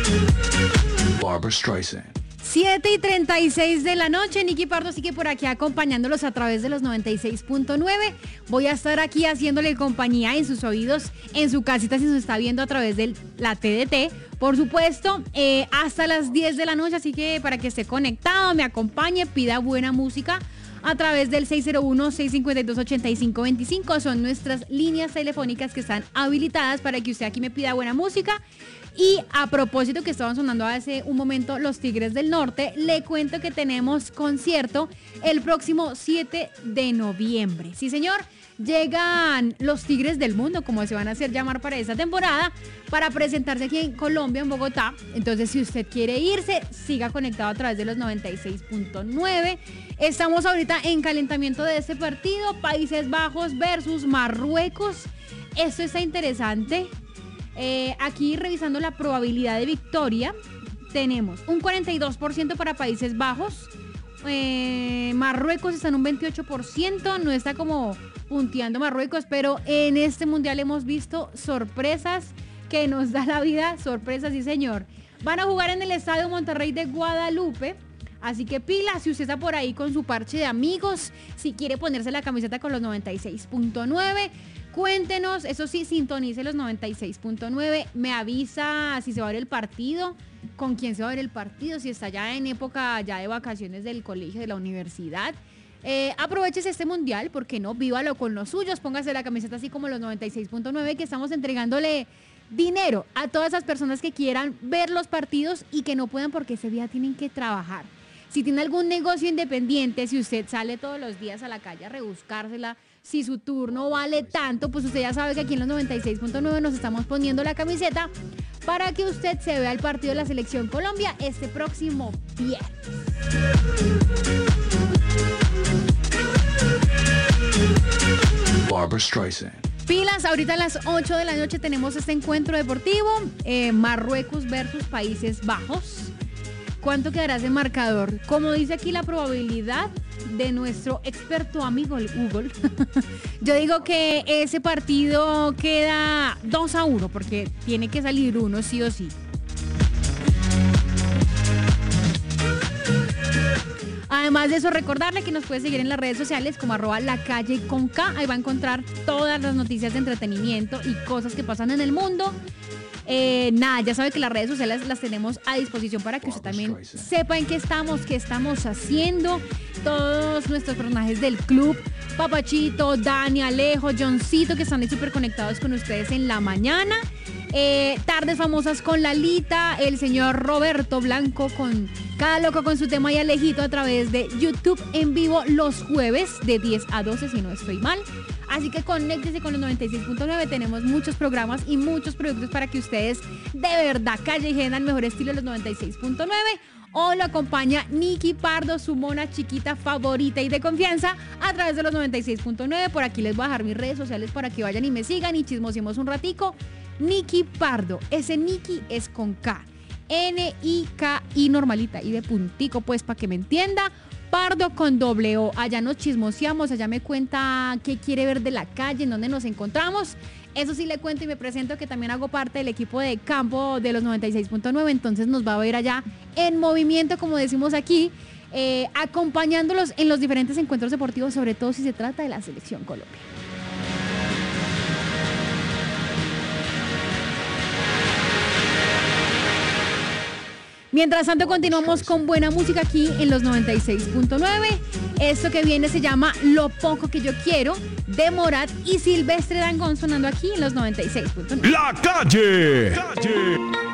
Barbra Streisand. 7:36 de la noche, Nicky Pardo sigue por aquí acompañándolos a través de los 96.9. Voy a estar aquí haciéndole compañía en sus oídos, en su casita si se está viendo a través de la TDT, por supuesto, hasta las 10 de la noche, así que para que esté conectado, me acompañe, pida buena música a través del 601-652-8525. Son nuestras líneas telefónicas que están habilitadas para que usted aquí me pida buena música. Y a propósito que estaban sonando hace un momento los Tigres del Norte, le cuento que tenemos concierto el próximo 7 de noviembre. Sí, señor, llegan los Tigres del Mundo, como se van a hacer llamar para esta temporada, para presentarse aquí en Colombia, en Bogotá. Entonces, si usted quiere irse, siga conectado a través de los 96.9. Estamos ahorita en calentamiento de este partido, Países Bajos versus Marruecos. Esto está interesante. Aquí revisando la probabilidad de victoria, tenemos un 42% para Países Bajos, Marruecos está en un 28%, no está como punteando Marruecos, pero en este mundial hemos visto sorpresas que nos da la vida, sorpresas, sí señor. Van a jugar en el Estadio Monterrey de Guadalupe, así que pilas, si usted está por ahí con su parche de amigos, si quiere ponerse la camiseta con los 96.9, cuéntenos, eso sí, sintonice los 96.9, me avisa si se va a ver el partido, con quién se va a ver el partido, si está ya en época ya de vacaciones del colegio, de la universidad. Aproveches este mundial, ¿por qué no? Vívalo con los suyos, póngase la camiseta así como los 96.9, que estamos entregándole dinero a todas esas personas que quieran ver los partidos y que no puedan porque ese día tienen que trabajar. Si tiene algún negocio independiente, si usted sale todos los días a la calle a rebuscársela, si su turno vale tanto, pues usted ya sabe que aquí en los 96.9 nos estamos poniendo la camiseta para que usted se vea el partido de la Selección Colombia este próximo viernes. Barbra Streisand. Pilas, ahorita a las 8 de la noche tenemos este encuentro deportivo, Marruecos versus Países Bajos. ¿Cuánto quedará ese marcador? Como dice aquí la probabilidad de nuestro experto amigo el Google, yo digo que ese partido queda 2-1 porque tiene que salir uno sí o sí. Además de eso, recordarle que nos puede seguir en las redes sociales como @lacalle_con_k. Ahí va a encontrar todas las noticias de entretenimiento y cosas que pasan en el mundo. Ya sabe que las redes sociales las tenemos a disposición para que usted también sepa en qué estamos haciendo. Todos nuestros personajes del club, Papachito, Dani, Alejo, Johncito, que están ahí súper conectados con ustedes en la mañana. Tardes famosas con Lalita, el señor Roberto Blanco con Cada Loco con su tema y Alejito a través de YouTube en vivo los jueves de 10 a 12, si no estoy mal. Así que conéctese con los 96.9, tenemos muchos programas y muchos productos para que ustedes de verdad callejen al mejor estilo de los 96.9. O lo acompaña Nicky Pardo, su mona chiquita favorita y de confianza, a través de los 96.9. Por aquí les voy a dejar mis redes sociales para que vayan y me sigan y chismosemos un ratico. Nicky Pardo, ese Nicky es con K, N-I-K-I normalita y de puntico, pues para que me entienda. Pardo con O. Allá nos chismoseamos, allá me cuenta qué quiere ver de la calle, en dónde nos encontramos. Eso sí le cuento y me presento que también hago parte del equipo de campo de los 96.9, entonces nos va a ver allá en movimiento, como decimos aquí, acompañándolos en los diferentes encuentros deportivos, sobre todo si se trata de la Selección Colombia. Mientras tanto, continuamos con buena música aquí en los 96.9. Esto que viene se llama Lo Poco Que Yo Quiero, de Morat y Silvestre Dangond, sonando aquí en los 96.9. La calle.